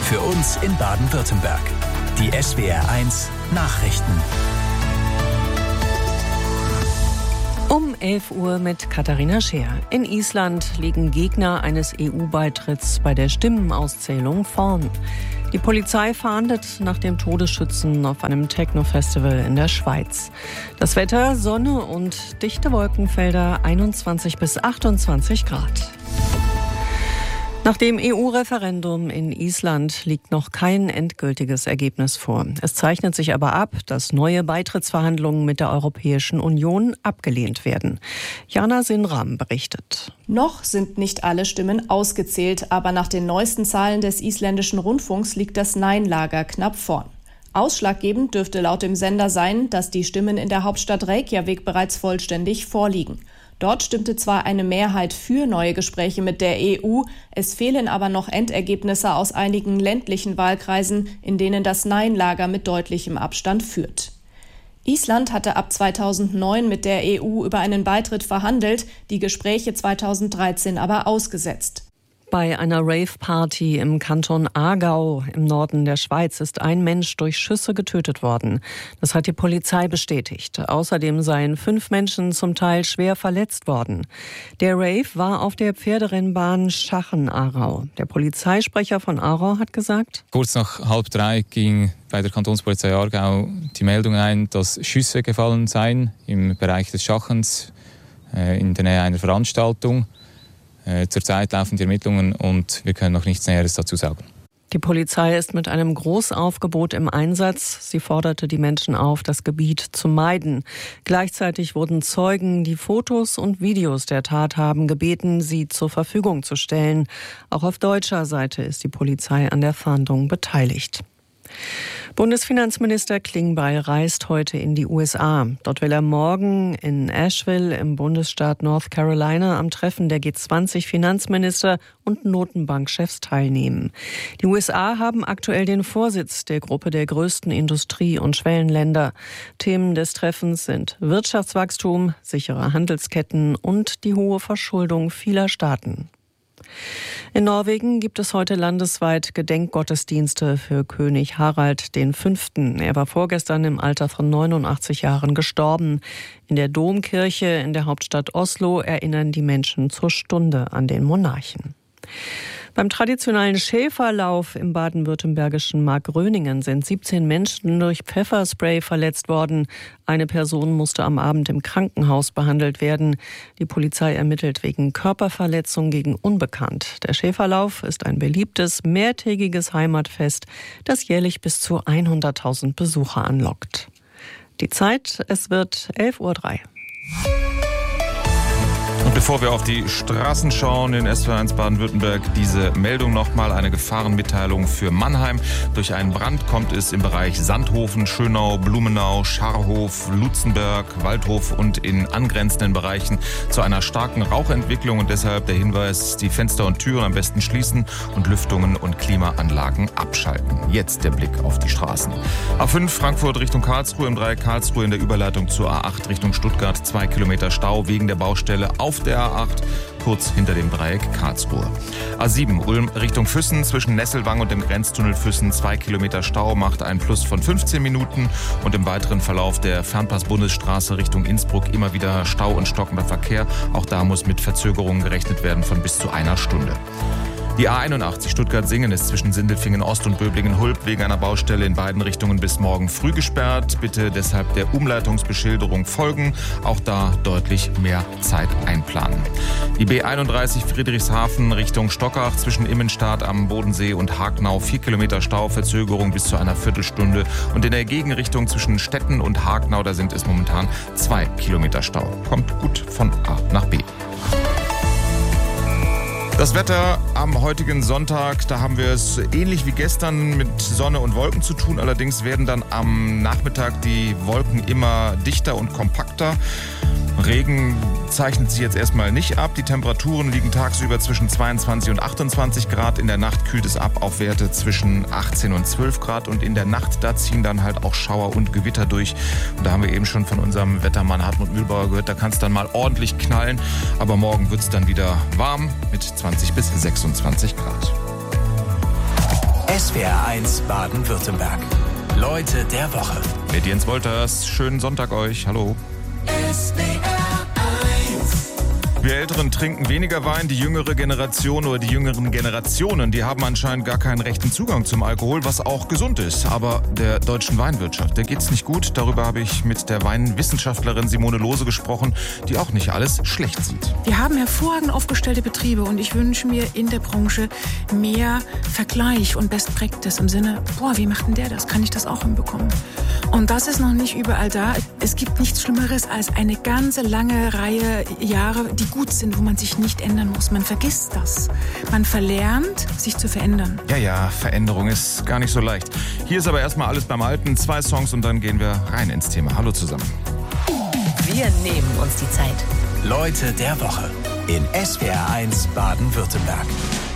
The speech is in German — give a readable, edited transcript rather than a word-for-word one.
Für uns in Baden-Württemberg. Die SWR1 Nachrichten. Um 11 Uhr mit Katharina Scheer. In Island liegen Gegner eines EU-Beitritts bei der Stimmenauszählung vorn. Die Polizei fahndet nach dem Todesschützen auf einem Techno-Festival in der Schweiz. Das Wetter, Sonne und dichte Wolkenfelder, 21 bis 28 Grad. Nach dem EU-Referendum in Island liegt noch kein endgültiges Ergebnis vor. Es zeichnet sich aber ab, dass neue Beitrittsverhandlungen mit der Europäischen Union abgelehnt werden. Jana Sinram berichtet. Noch sind nicht alle Stimmen ausgezählt, aber nach den neuesten Zahlen des isländischen Rundfunks liegt das Nein-Lager knapp vorn. Ausschlaggebend dürfte laut dem Sender sein, dass die Stimmen in der Hauptstadt Reykjavik bereits vollständig vorliegen. Dort stimmte zwar eine Mehrheit für neue Gespräche mit der EU, es fehlen aber noch Endergebnisse aus einigen ländlichen Wahlkreisen, in denen das Nein-Lager mit deutlichem Abstand führt. Island hatte ab 2009 mit der EU über einen Beitritt verhandelt, die Gespräche 2013 aber ausgesetzt. Bei einer Rave-Party im Kanton Aargau im Norden der Schweiz ist ein Mensch durch Schüsse getötet worden. Das hat die Polizei bestätigt. Außerdem seien 5 Menschen zum Teil schwer verletzt worden. Der Rave war auf der Pferderennbahn Schachen-Aarau. Der Polizeisprecher von Aarau hat gesagt: Kurz nach 2:30 ging bei der Kantonspolizei Aargau die Meldung ein, dass Schüsse gefallen seien im Bereich des Schachens in der Nähe einer Veranstaltung. Zurzeit laufen die Ermittlungen und wir können noch nichts Näheres dazu sagen. Die Polizei ist mit einem Großaufgebot im Einsatz. Sie forderte die Menschen auf, das Gebiet zu meiden. Gleichzeitig wurden Zeugen, die Fotos und Videos der Tat haben, gebeten, sie zur Verfügung zu stellen. Auch auf deutscher Seite ist die Polizei an der Fahndung beteiligt. Bundesfinanzminister Klingbeil reist heute in die USA. Dort will er morgen in Asheville im Bundesstaat North Carolina am Treffen der G20-Finanzminister und Notenbankchefs teilnehmen. Die USA haben aktuell den Vorsitz der Gruppe der größten Industrie- und Schwellenländer. Themen des Treffens sind Wirtschaftswachstum, sichere Handelsketten und die hohe Verschuldung vieler Staaten. In Norwegen gibt es heute landesweit Gedenkgottesdienste für König Harald V. Er war vorgestern im Alter von 89 Jahren gestorben. In der Domkirche in der Hauptstadt Oslo erinnern die Menschen zur Stunde an den Monarchen. Beim traditionellen Schäferlauf im baden-württembergischen Markgröningen sind 17 Menschen durch Pfefferspray verletzt worden. Eine Person musste am Abend im Krankenhaus behandelt werden. Die Polizei ermittelt wegen Körperverletzung gegen Unbekannt. Der Schäferlauf ist ein beliebtes, mehrtägiges Heimatfest, das jährlich bis zu 100.000 Besucher anlockt. Die Zeit, es wird 11:03 Uhr. Und bevor wir auf die Straßen schauen in SWR1 Baden-Württemberg, diese Meldung nochmal, eine Gefahrenmitteilung für Mannheim. Durch einen Brand kommt es im Bereich Sandhofen, Schönau, Blumenau, Scharhof, Lutzenberg, Waldhof und in angrenzenden Bereichen zu einer starken Rauchentwicklung. Und deshalb der Hinweis, die Fenster und Türen am besten schließen und Lüftungen und Klimaanlagen abschalten. Jetzt der Blick auf die Straßen. A5 Frankfurt Richtung Karlsruhe, im Dreieck Karlsruhe in der Überleitung zur A8 Richtung Stuttgart. 2 Kilometer Stau wegen der Baustelle auf der A8, kurz hinter dem Dreieck Karlsruhe. A7 Ulm Richtung Füssen, zwischen Nesselwang und dem Grenztunnel Füssen 2 Kilometer Stau, macht ein Plus von 15 Minuten. Und im weiteren Verlauf der Fernpass-Bundesstraße Richtung Innsbruck immer wieder Stau und stockender Verkehr. Auch da muss mit Verzögerungen gerechnet werden von bis zu einer Stunde. Die A81 Stuttgart-Singen ist zwischen Sindelfingen Ost und Böblingen-Hulb wegen einer Baustelle in beiden Richtungen bis morgen früh gesperrt. Bitte deshalb der Umleitungsbeschilderung folgen. Auch da deutlich mehr Zeit einplanen. Die B31 Friedrichshafen Richtung Stockach zwischen Immenstadt am Bodensee und Hagnau 4 Kilometer Stau, Verzögerung bis zu einer Viertelstunde. Und in der Gegenrichtung zwischen Stetten und Hagnau, da sind es momentan 2 Kilometer Stau. Kommt gut von A nach B. Das Wetter am heutigen Sonntag, da haben wir es ähnlich wie gestern mit Sonne und Wolken zu tun. Allerdings werden dann am Nachmittag die Wolken immer dichter und kompakter. Regen zeichnet sich jetzt erstmal nicht ab. Die Temperaturen liegen tagsüber zwischen 22 und 28 Grad. In der Nacht kühlt es ab auf Werte zwischen 18 und 12 Grad. Und in der Nacht, da ziehen dann halt auch Schauer und Gewitter durch. Und da haben wir eben schon von unserem Wettermann Hartmut Mühlbauer gehört, da kann es dann mal ordentlich knallen. Aber morgen wird es dann wieder warm mit 20 bis 26 Grad. SWR1 Baden-Württemberg. Leute der Woche. Mit Jens Wolters. Schönen Sonntag euch. Hallo. Wir Älteren trinken weniger Wein, die jüngere Generation oder die jüngeren Generationen, die haben anscheinend gar keinen rechten Zugang zum Alkohol, was auch gesund ist. Aber der deutschen Weinwirtschaft, der geht's nicht gut. Darüber habe ich mit der Weinwissenschaftlerin Simone Lohse gesprochen, die auch nicht alles schlecht sieht. Wir haben hervorragend aufgestellte Betriebe und ich wünsche mir in der Branche mehr Vergleich und Best Practice im Sinne, wie macht denn der das? Kann ich das auch hinbekommen? Und das ist noch nicht überall da. Es gibt nichts Schlimmeres als eine ganze lange Reihe Jahre, die gut sind, wo man sich nicht ändern muss. Man vergisst das. Man verlernt, sich zu verändern. Ja, Veränderung ist gar nicht so leicht. Hier ist aber erstmal alles beim Alten. 2 Songs und dann gehen wir rein ins Thema. Hallo zusammen. Wir nehmen uns die Zeit. Leute der Woche in SWR1 Baden-Württemberg.